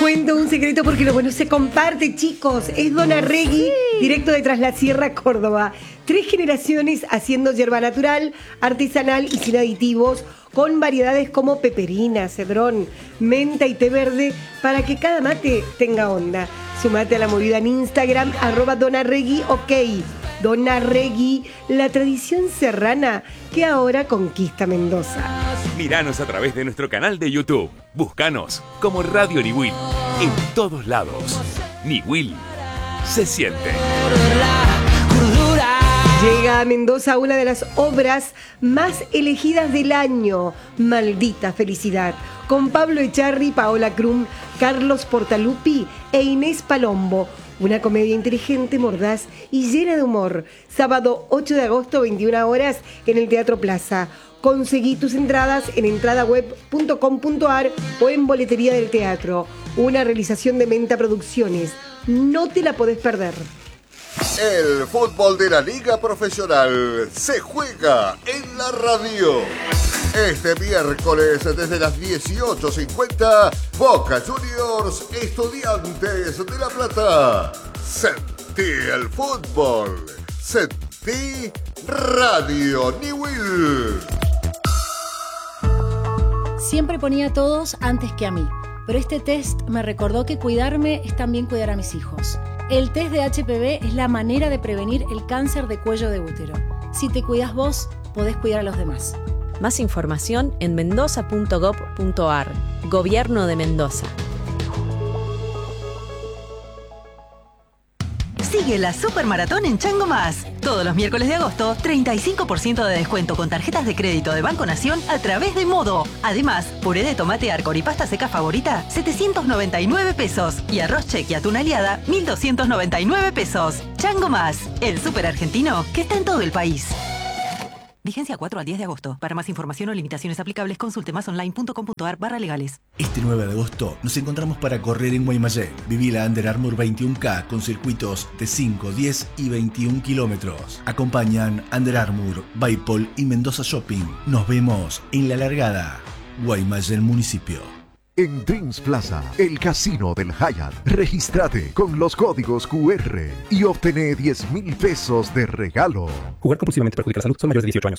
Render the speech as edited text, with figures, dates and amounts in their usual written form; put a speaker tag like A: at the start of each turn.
A: cuento un secreto porque lo bueno se comparte, chicos. Es Dona Regui, directo de Tras la Sierra, Córdoba. 3 generaciones haciendo yerba natural, artesanal y sin aditivos, con variedades como peperina, cedrón, menta y té verde, para que cada mate tenga onda. Sumate a la movida en Instagram, @DonaRegui, ok. Dona Regui, la tradición serrana que ahora conquista Mendoza.
B: Míranos a través de nuestro canal de YouTube. Búscanos como Radio Niwil en todos lados. Niwil se siente.
A: Llega a Mendoza una de las obras más elegidas del año, Maldita Felicidad, con Pablo Echarri, Paola Krum, Carlos Portaluppi e Inés Palombo. Una comedia inteligente, mordaz y llena de humor. Sábado 8 de agosto, 21 horas, en el Teatro Plaza. Conseguí tus entradas en entradaweb.com.ar o en boletería del teatro. Una realización de Menta Producciones. No te la podés perder.
C: El fútbol de la Liga Profesional se juega en la radio. Este miércoles desde las 18:50, Boca Juniors, Estudiantes de La Plata. Sentí el fútbol. Sentí Radio Niwil.
D: Siempre ponía a todos antes que a mí, pero este test me recordó que cuidarme es también cuidar a mis hijos. El test de HPV es la manera de prevenir el cáncer de cuello de útero. Si te cuidas vos, podés cuidar a los demás.
E: Más información en mendoza.gov.ar. Gobierno de Mendoza.
F: Sigue la Supermaratón en Chango Más. Todos los miércoles de agosto, 35% de descuento con tarjetas de crédito de Banco Nación a través de Modo. Además, puré de tomate Arcor y pasta seca favorita, 799 pesos. Y arroz cheque atún aliada, 1.299 pesos. Chango Más, el súper argentino que está en todo el país. Vigencia 4 al 10 de agosto. Para más información o limitaciones aplicables, consulte masonline.com.ar/legales.
G: Este 9 de agosto nos encontramos para correr en Guaymallén. Viví la Under Armour 21K con circuitos de 5, 10 y 21 kilómetros. Acompañan Under Armour, Baipol y Mendoza Shopping. Nos vemos en la largada. Guaymallén Municipio.
H: En Dreams Plaza, el casino del Hyatt. Regístrate con los códigos QR y obtené 10.000 pesos de regalo.
I: Jugar compulsivamente perjudica la salud. Son mayores de 18 años.